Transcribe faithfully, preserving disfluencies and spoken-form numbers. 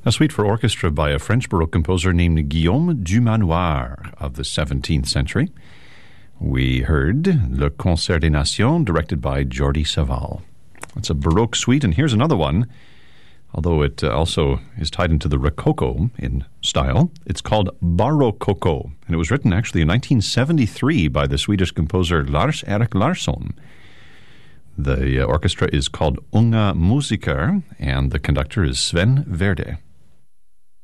A suite for orchestra by a French Baroque composer named Guillaume Dumanoir of the seventeenth century. We heard Le Concert des Nations, directed by Jordi Savall. It's a Baroque suite, and here's another one, although it uh, also is tied into the Rococo in style. It's called Barococo, and it was written actually in nineteen seventy-three by the Swedish composer Lars-Erik Larsson. The uh, orchestra is called Unga Musiker, and the conductor is Sven Verde.